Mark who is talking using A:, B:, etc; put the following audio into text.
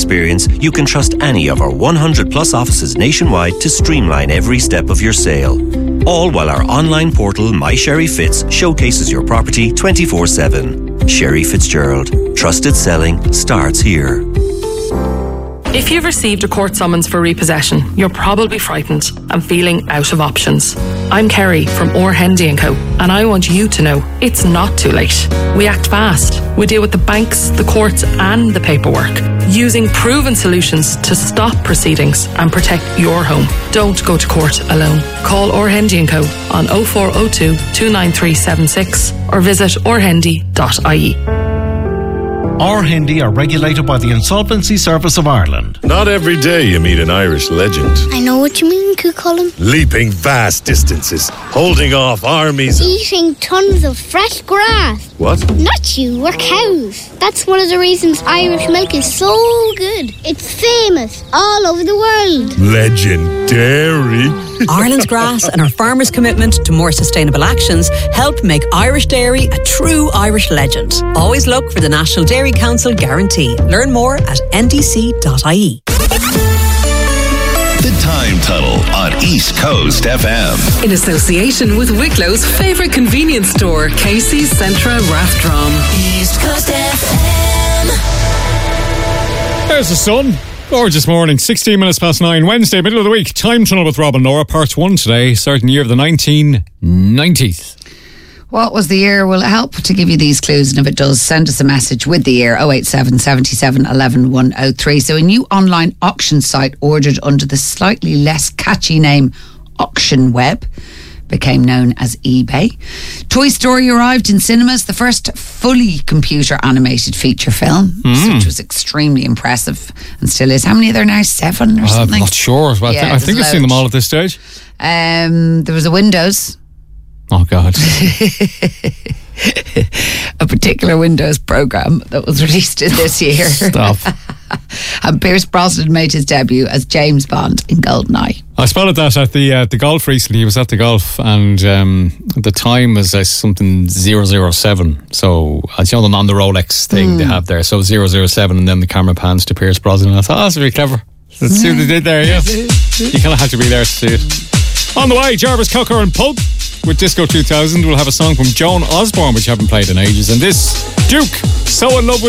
A: experience, you can trust any of our 100 plus offices nationwide to streamline every step of your sale. All while our online portal, My Sherry Fits, showcases your property 24/7. Sherry Fitzgerald. Trusted selling starts here.
B: If you've received a court summons for repossession, you're probably frightened and feeling out of options. I'm Kerry from Orr Hendy & Co, and I want you to know it's not too late. We act fast. We deal with the banks, the courts and the paperwork, using proven solutions to stop proceedings and protect your home. Don't go to court alone. Call Orr Hendy & Co on 0402 29376 or visit orrhendy.ie.
C: Orr Hendy are regulated by the Insolvency Service of Ireland.
D: Not every day you meet an Irish legend.
E: I know what you mean, Cucullin.
D: Leaping vast distances, holding off armies.
E: Eating tons of fresh grass.
D: What?
E: Not you, we're cows. That's one of the reasons Irish milk is so good. It's famous all over the world.
D: Legendary.
F: Ireland's grass and our farmers' commitment to more sustainable actions help make Irish dairy a true Irish legend. Always look for the National Dairy Council guarantee. Learn more at ndc.ie.
G: The Time Tunnel on East Coast FM.
H: In association with Wicklow's favourite convenience store, Casey's Centra Rathdrum.
I: East Coast FM.
J: There's the sun. Gorgeous morning, 16 minutes past 9, Wednesday, middle of the week. Time Tunnel with Rob and Laura, part 1 today, certain year of the 1990s.
K: What was the year? Will it help to give you these clues? And if it does, send us a message with the year, 087 77 11 103. So a new online auction site ordered under the slightly less catchy name Auction Web became known as eBay. Toy Story arrived in cinemas, the first fully computer animated feature film, which was extremely impressive and still is. How many are there now? 7 or something?
J: I'm not sure. Well,
K: Yeah,
J: I think I've seen them all at this stage.
K: There was a Windows.
J: Oh, God.
K: A particular Windows program that was released in this year.
J: Stop.
K: And Pierce Brosnan made his debut as James Bond in GoldenEye.
J: I spotted that at the golf recently. He was at the golf, and the time was something 007. So, as you know, on the Rolex thing they have there. So 007, and then the camera pans to Pierce Brosnan. I thought, that's very clever. Let's see what they did there, yeah. You kind of had to be there to see it. On the way, Jarvis Cocker and Pulp with Disco 2000. We'll have a song from Joan Osborne, which I haven't played in ages. And this, Duke, So In Love With